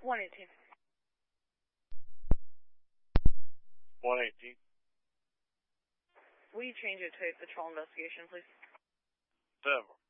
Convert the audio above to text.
118. 118. Will you change it to a patrol investigation, please? 7.